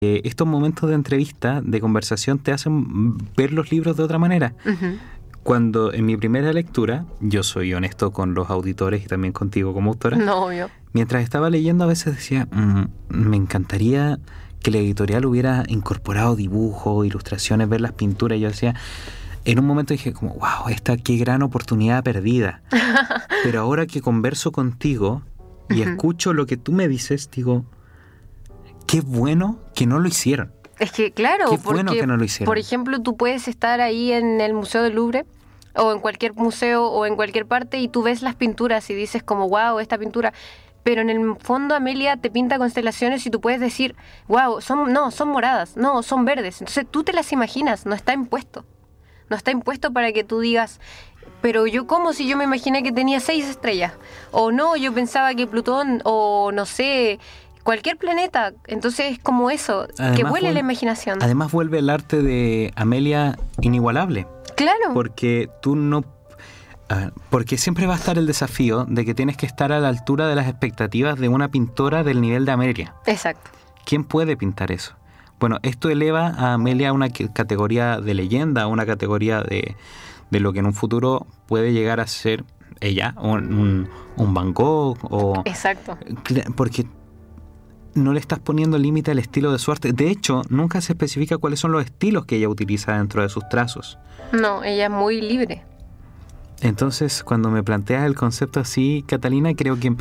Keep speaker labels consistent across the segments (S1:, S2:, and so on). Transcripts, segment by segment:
S1: estos momentos de entrevista, de conversación, te hacen ver los libros de otra manera.
S2: Ujú.
S1: Cuando en mi primera lectura, yo soy honesto con los auditores y también contigo como autora,
S2: No, obvio.
S1: mientras estaba leyendo a veces decía, me encantaría que la editorial hubiera incorporado dibujos, ilustraciones, ver las pinturas. Y yo decía, en un momento dije como, wow, qué gran oportunidad perdida. Pero ahora que converso contigo y escucho lo que tú me dices, digo, qué bueno que no lo hicieron.
S2: Es que, claro,
S1: Qué
S2: porque,
S1: bueno que no lo hicieron.
S2: por ejemplo, tú puedes estar ahí en el Museo del Louvre o en cualquier museo o en cualquier parte y tú ves las pinturas y dices como, wow, esta pintura. Pero en el fondo Amelia te pinta constelaciones y tú puedes decir, wow, son moradas, no, son verdes. Entonces tú te las imaginas, no está impuesto. No está impuesto para que tú digas, pero yo como si yo me imaginé que tenía 6 estrellas. O no, yo pensaba que Plutón, o no sé, cualquier planeta. Entonces es como eso, que vuele la imaginación.
S1: Además vuelve el arte de Amelia inigualable.
S2: Claro.
S1: Porque tú no... porque siempre va a estar el desafío de que tienes que estar a la altura de las expectativas de una pintora del nivel de Amelia.
S2: Exacto.
S1: ¿Quién puede pintar eso? Bueno, esto eleva a Amelia a una categoría de leyenda, a una categoría de lo que en un futuro puede llegar a ser ella, un Van Gogh o...
S2: Exacto.
S1: Porque no le estás poniendo límite al estilo de su arte. De hecho, nunca se especifica cuáles son los estilos que ella utiliza dentro de sus trazos.
S2: No, ella es muy libre.
S1: Entonces, cuando me planteas el concepto así, Catalina, creo que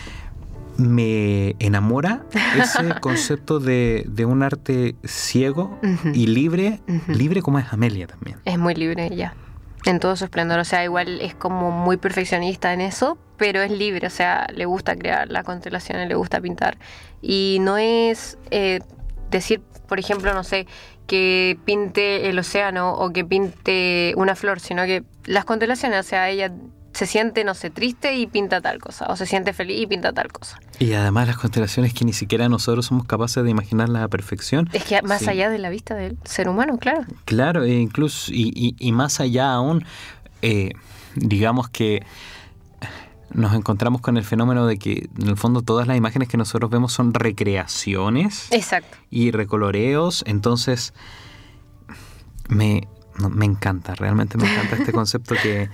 S1: me enamora ese concepto de un arte ciego y libre, libre como es Amelia también.
S2: Es muy libre ella, en todo su esplendor. O sea, igual es como muy perfeccionista en eso, pero es libre. O sea, le gusta crear las constelaciones, le gusta pintar. Y no es decir, por ejemplo, no sé, que pinte el océano o que pinte una flor, sino que las constelaciones, o sea, ella se siente, no sé, triste y pinta tal cosa, o se siente feliz y pinta tal cosa.
S1: Y además las constelaciones que ni siquiera nosotros somos capaces de imaginarlas a perfección.
S2: Es que más allá de la vista del ser humano, claro.
S1: Claro, e incluso, y más allá aún, digamos que nos encontramos con el fenómeno de que en el fondo todas las imágenes que nosotros vemos son recreaciones.
S2: Exacto.
S1: Y recoloreos. Entonces me encanta, realmente me encanta este concepto que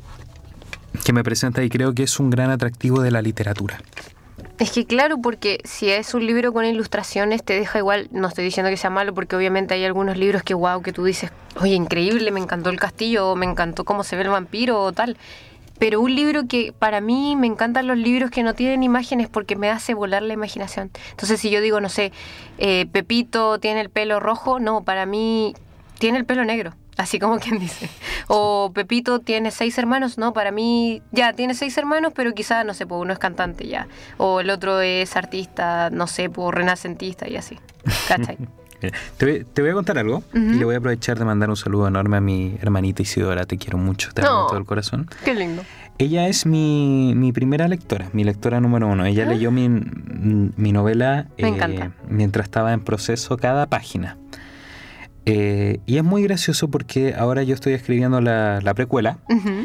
S1: me presenta, y creo que es un gran atractivo de la literatura.
S2: Es que claro, porque si es un libro con ilustraciones te deja igual. No estoy diciendo que sea malo, porque obviamente hay algunos libros que wow, que tú dices, oye, increíble, me encantó el castillo, o me encantó cómo se ve el vampiro o tal. Pero un libro que para mí, me encantan los libros que no tienen imágenes porque me hace volar la imaginación. Entonces si yo digo, no sé, Pepito tiene el pelo rojo, no, para mí tiene el pelo negro, así como quien dice. O Pepito tiene 6 hermanos, no, para mí ya tiene 6 hermanos, pero quizás, no sé, pues uno es cantante ya. O el otro es artista, no sé, pues renacentista y así. ¿Cachai?
S1: Te voy a contar algo y le voy a aprovechar de mandar un saludo enorme a mi hermanita Isidora. Te quiero mucho, te amo con todo el corazón.
S2: Qué lindo.
S1: Ella es mi primera lectora, mi lectora número 1. Ella leyó mi novela mientras estaba en proceso cada página. Y es muy gracioso porque ahora yo estoy escribiendo la precuela.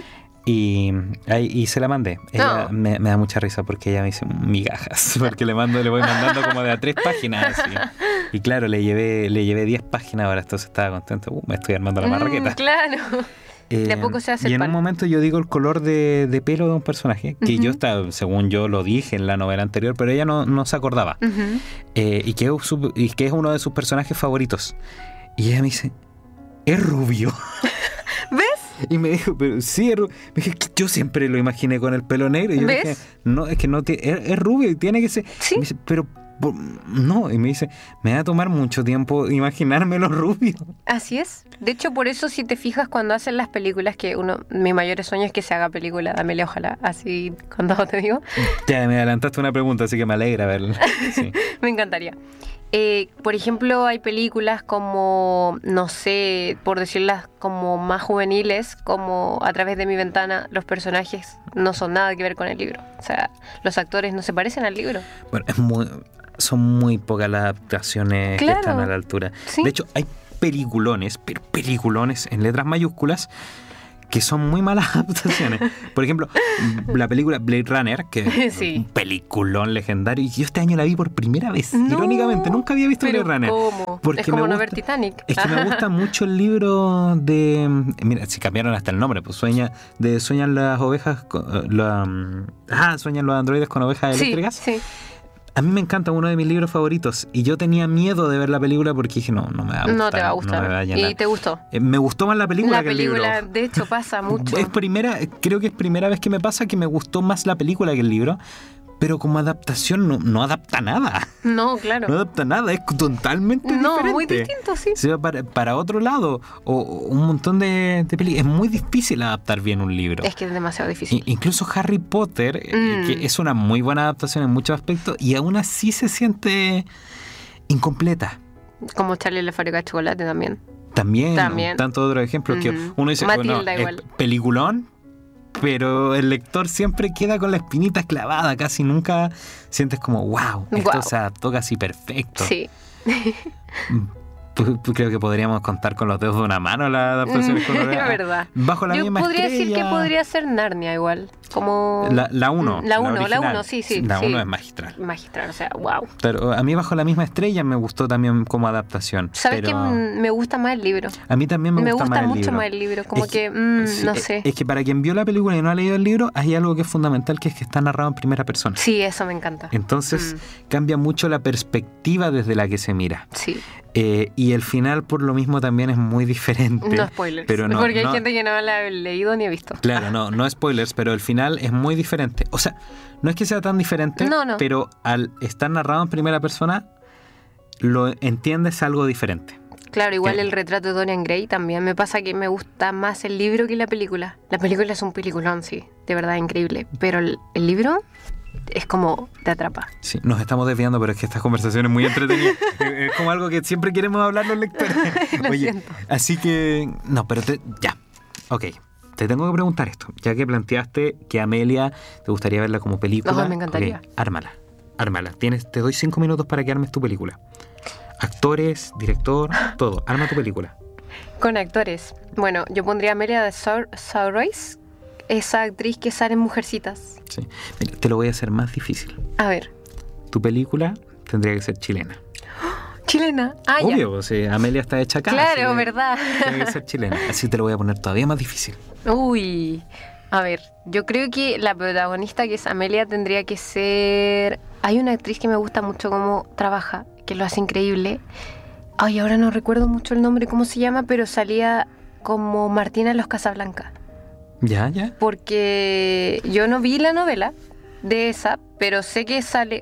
S1: Y se la mandé. Ella me da mucha risa porque ella me dice migajas, porque le voy mandando como de a 3 páginas así. Y claro, le llevé 10 páginas ahora, entonces estaba contento. Me estoy armando la marraqueta.
S2: Claro. De a poco se hace
S1: y
S2: el
S1: en un momento yo digo el color de pelo de un personaje, que yo según yo lo dije en la novela anterior, pero ella no se acordaba. Y que es uno de sus personajes favoritos. Y ella me dice, es rubio.
S2: ¿Ves?
S1: Y me dijo, pero sí, me dije, yo siempre lo imaginé con el pelo negro. Y yo
S2: ¿ves?
S1: dije, no, es que no es rubio y tiene que ser.
S2: ¿Sí?
S1: Y me dice, pero no. Y me dice, me va a tomar mucho tiempo imaginármelo rubio.
S2: Así es. De hecho, por eso si te fijas cuando hacen las películas, que mi mayor sueño es que se haga película de Amelia, ojalá, así cuando te digo.
S1: Ya me adelantaste una pregunta, así que me alegra verla. Sí.
S2: Me encantaría. Por ejemplo, hay películas como, no sé, por decirlas como más juveniles, como A través de mi ventana, los personajes no son nada que ver con el libro. O sea, los actores no se parecen al libro.
S1: Bueno, son muy pocas las adaptaciones que están a la altura.
S2: ¿Sí?
S1: De hecho, hay peliculones, pero peliculones en letras mayúsculas, que son muy malas adaptaciones. Por ejemplo, la película Blade Runner, que
S2: Sí.
S1: es un peliculón legendario, y yo este año la vi por primera vez. Irónicamente, nunca había visto Blade Runner.
S2: ¿Cómo?
S1: Porque
S2: es como
S1: me
S2: no
S1: gusta,
S2: ver Titanic.
S1: Es que me gusta mucho el libro de... Mira, si cambiaron hasta el nombre, pues sueñan las ovejas... sueñan los androides con ovejas eléctricas.
S2: Sí.
S1: A mí me encanta, uno de mis libros favoritos, y yo tenía miedo de ver la película porque dije, no me va a gustar.
S2: No te va a gustar.
S1: No me va a llenar.
S2: ¿Y te gustó?
S1: Me gustó más la película que el libro.
S2: La película, de hecho, pasa mucho.
S1: Creo que es primera vez que me pasa que me gustó más la película que el libro, pero como adaptación no adapta nada.
S2: No, claro.
S1: No adapta nada, es totalmente diferente.
S2: No, muy distinto, sí.
S1: Se va para otro lado, o un montón de películas. Es muy difícil adaptar bien un libro.
S2: Es que es demasiado difícil.
S1: Incluso Harry Potter, que es una muy buena adaptación en muchos aspectos, y aún así se siente incompleta.
S2: Como Charlie y la fábrica de chocolate también.
S1: También. Tantos otros ejemplos que uno dice,
S2: Matilda
S1: es
S2: igual.
S1: peliculón, pero el lector siempre queda con la espinita clavada, casi nunca sientes como, wow, esto se adaptó casi perfecto.
S2: Sí.
S1: Pues creo que podríamos contar con los dedos de una mano las adaptaciones con
S2: Es verdad.
S1: Bajo la
S2: Yo
S1: misma
S2: podría
S1: estrella.
S2: decir que podría ser Narnia igual. Como...
S1: La 1.
S2: La 1, sí.
S1: La 1
S2: sí.
S1: es magistral.
S2: Magistral, o sea, wow.
S1: Pero a mí Bajo la misma estrella me gustó también como adaptación.
S2: ¿Sabes
S1: pero...
S2: que me gusta más el libro?
S1: A mí también me gusta más el libro.
S2: mucho más el libro, como
S1: sí,
S2: no sé.
S1: Es que para quien vio la película y no ha leído el libro, hay algo que es fundamental, que es que está narrado en primera persona.
S2: Sí, eso me encanta.
S1: Entonces cambia mucho la perspectiva desde la que se mira.
S2: Sí.
S1: Y el final por lo mismo también es muy diferente.
S2: No spoilers.
S1: Pero
S2: porque hay gente que no la ha leído ni ha visto.
S1: Claro, no spoilers, pero el final es muy diferente. O sea, no es que sea tan diferente, pero al estar narrado en primera persona, lo entiendes algo diferente.
S2: Claro, igual el retrato de Dorian Gray también me pasa que me gusta más el libro que la película. La película es un peliculón, sí, de verdad increíble. Pero el libro es como te atrapa.
S1: Sí, nos estamos desviando, pero es que esta conversación es muy entretenida. Es como algo que siempre queremos hablar los lectores. Oye,
S2: siento.
S1: Así que... No, pero ya. Ok, te tengo que preguntar esto. Ya que planteaste que Amelia te gustaría verla como película.
S2: Me encantaría.
S1: Okay, ármala. Te doy 5 minutos para que armes tu película. Actores, director, todo. Arma tu película.
S2: Con actores. Bueno, yo pondría a Amelia de Saoirse, esa actriz que sale en Mujercitas.
S1: Sí. Mira, te lo voy a hacer más difícil.
S2: A ver.
S1: Tu película tendría que ser chilena.
S2: ¿Chilena?
S1: Obvio, pues, Amelia está hecha acá.
S2: Claro, verdad.
S1: Tiene que ser chilena. Así te lo voy a poner todavía más difícil.
S2: Uy. A ver, yo creo que la protagonista, que es Amelia, tendría que ser... Hay una actriz que me gusta mucho cómo trabaja, que lo hace increíble. Ay, ahora no recuerdo mucho el nombre, cómo se llama, pero salía como Martina en Los Casablanca.
S1: Ya.
S2: Porque yo no vi la novela de esa, pero sé que sale...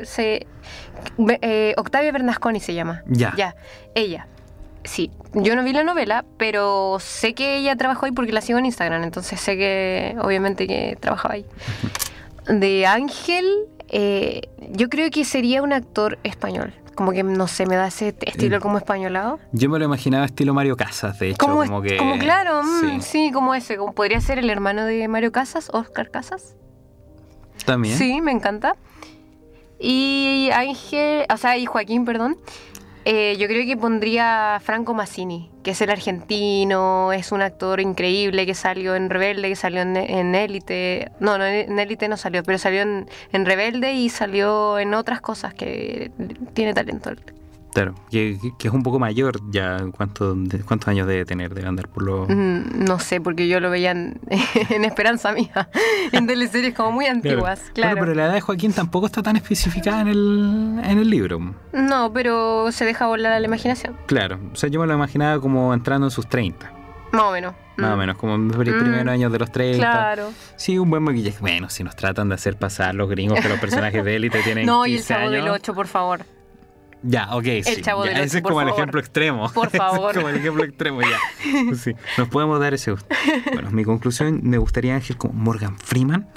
S2: Octavia Bernasconi se llama. Ya, ella. Sí, yo no vi la novela, pero sé que ella trabajó ahí porque la sigo en Instagram, entonces sé que obviamente que trabajaba ahí. De Ángel, yo creo que sería un actor español. Como que, no sé, me da ese estilo como españolado.
S1: Yo me lo imaginaba estilo Mario Casas, de hecho. Como
S2: claro, sí, como ese. Como podría ser el hermano de Mario Casas, Oscar Casas.
S1: También.
S2: Sí, me encanta. Y Joaquín, perdón. Yo creo que pondría a Franco Massini, que es el argentino, es un actor increíble que salió en Rebelde, que salió en Élite. No, en Élite no salió, pero salió en Rebelde y salió en otras cosas, que tiene talento.
S1: Claro, que es un poco mayor ya. ¿Cuántos años debe tener? Debe andar por los...
S2: No sé, porque yo lo veía en Esperanza Mía, en teleseries como muy antiguas, claro.
S1: Bueno, pero la edad de Joaquín tampoco está tan especificada en el libro.
S2: No, pero se deja volar a la imaginación.
S1: Claro, o sea, yo me lo imaginaba como entrando en sus 30.
S2: Más o menos.
S1: Más o menos, como los primeros años de los 30.
S2: Claro.
S1: Sí, un buen maquillaje. Bueno, si nos tratan de hacer pasar los gringos que los personajes de Élite tienen 15 años.
S2: No, y el Chavo del 8, por favor.
S1: Ya, ok, sí.
S2: El Chavo del 8,
S1: ese es como el ejemplo extremo.
S2: Por favor.
S1: Ese es como el ejemplo extremo, ya. Sí, nos podemos dar ese gusto. Bueno, mi conclusión, me gustaría Ángel como Morgan Freeman.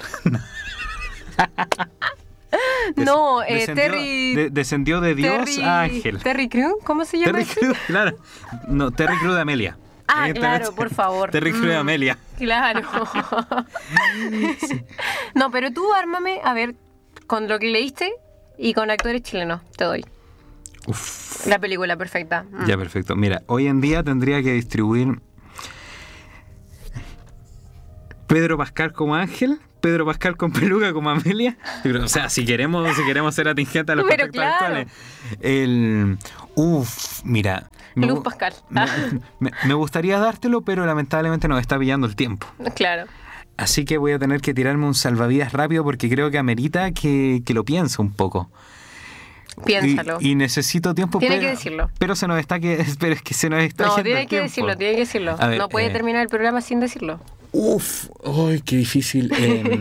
S2: No,
S1: descendió de Dios a Ángel.
S2: ¿Terry Crews? ¿Cómo se llama?
S1: Terry Crews, claro. No, Terry Crews de Amelia.
S2: Claro, por favor.
S1: Terry Crews de Amelia.
S2: Claro. Sí. No, pero tú ármame, a ver, con lo que leíste y con actores chilenos, te doy.
S1: Uf.
S2: La película perfecta.
S1: Ya, perfecto. Mira, hoy en día tendría que distribuir... Pedro Pascal como Ángel, Pedro Pascal con peluca como Amelia. O sea, si queremos ser atingentes a los
S2: Pero
S1: contextos
S2: claro.
S1: actuales. Mira.
S2: Luz Pascal.
S1: Me gustaría dártelo, pero lamentablemente nos está pillando el tiempo.
S2: Claro.
S1: Así que voy a tener que tirarme un salvavidas rápido porque creo que amerita que lo piense un poco.
S2: Piénsalo.
S1: Y necesito tiempo.
S2: Tiene que decirlo.
S1: Pero se nos está pero es que se nos está
S2: No,
S1: yendo
S2: tiene
S1: el
S2: que
S1: tiempo.
S2: decirlo, tiene que decirlo.
S1: A ver,
S2: no puede terminar el programa sin decirlo.
S1: ¡Ay, qué difícil!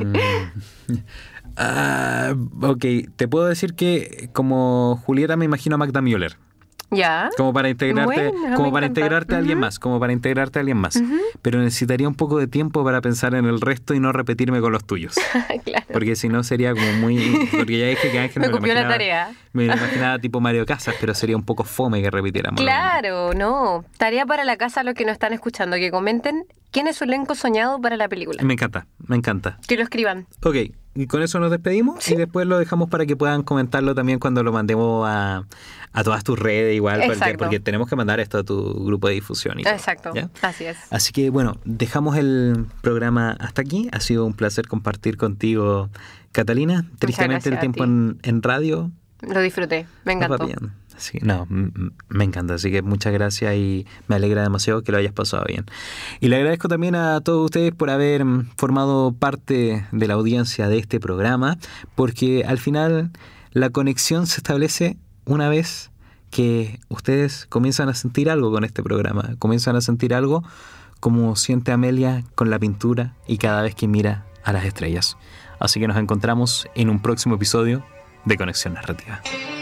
S1: Ok, te puedo decir que como Julieta me imagino a Magda Müller.
S2: Ya.
S1: Como para integrarte,
S2: Bueno,
S1: a alguien más, como para integrarte a alguien más. Pero necesitaría un poco de tiempo para pensar en el resto y no repetirme con los tuyos.
S2: Claro.
S1: Porque si no sería como muy... Porque ya dije que Ángel
S2: me copió la tarea.
S1: Me imaginaba tipo Mario Casas, pero sería un poco fome que repitiéramos.
S2: Claro, no. Tarea para la casa, los que nos están escuchando, que comenten quién es su elenco soñado para la película.
S1: Me encanta.
S2: Que lo escriban.
S1: Ok, y con eso nos despedimos. ¿Sí? Y después lo dejamos para que puedan comentarlo también cuando lo mandemos a todas tus redes igual, porque tenemos que mandar esto a tu grupo de difusión.
S2: Exacto,
S1: ¿ya?
S2: Así es.
S1: Así que bueno, dejamos el programa hasta aquí. Ha sido un placer compartir contigo, Catalina. Tristemente el tiempo en radio.
S2: Lo disfruté, me encantó.
S1: Bien. Sí, me encanta, así que muchas gracias y me alegra demasiado que lo hayas pasado bien. Y le agradezco también a todos ustedes por haber formado parte de la audiencia de este programa, porque al final la conexión se establece una vez que ustedes comienzan a sentir algo con este programa, comienzan a sentir algo como siente Amelia con la pintura y cada vez que mira a las estrellas. Así que nos encontramos en un próximo episodio de Conexión Narrativa.